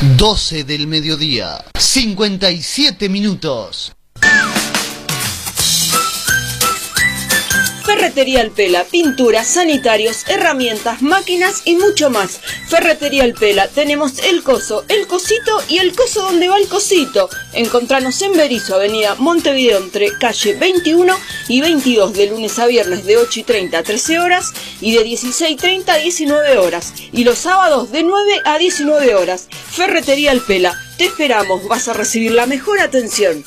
12 del mediodía, 57 minutos. Ferretería El Pela, pinturas, sanitarios, herramientas, máquinas y mucho más. Ferretería El Pela, tenemos el coso, el cosito y el coso donde va el cosito. Encontranos en Berisso, avenida Montevideo, entre calle 21 y 22, de lunes a viernes de 8:30 a 13 horas y de 16:30 a 19 horas. Y los sábados de 9 a 19 horas. Ferretería El Pela, te esperamos, vas a recibir la mejor atención.